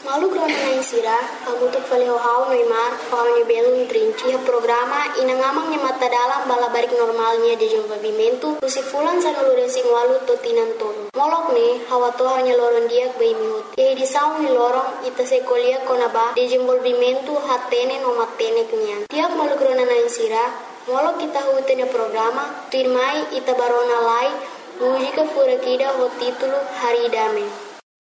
Malu krona na insira, hamutuk fale hau Neymar, hau ni belum trinci programa inangamang ni mata dalam bala barik normalnya di desenvolvimento, usifulan sa nulurensing walu totinan tolo. Molok ne, hawa to hanya loron diak bay mihut. Yai di saung ni lorong ita sekolia konaba desenvolvimento hatene no matene kenyan. Tiap malu krona na insira, molok kita hutene programa, firmai ita barona lai, mujika fura kida ho titulo Hari Dame.